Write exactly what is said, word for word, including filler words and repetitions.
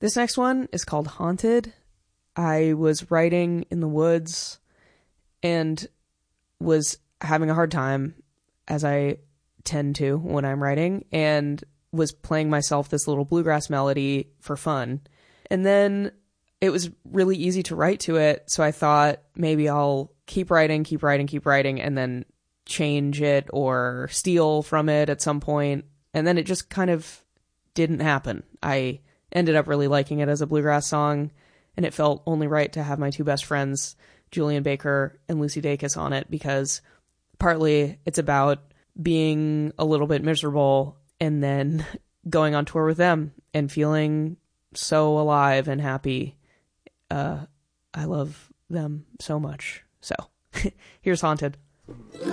This next one is called Haunted. I was writing in the woods and was having a hard time, as I tend to when I'm writing, and was playing myself this little bluegrass melody for fun. And then it was really easy to write to it, so I thought maybe I'll keep writing, keep writing, keep writing, and then change it or steal from it at some point. And then it just kind of didn't happen. I ended up really liking it as a bluegrass song, and it felt only right to have my two best friends, Julian Baker and Lucy Dacus, on it, because partly it's about being a little bit miserable and then going on tour with them and feeling so alive and happy. Uh, I love them so much. So here's Haunted.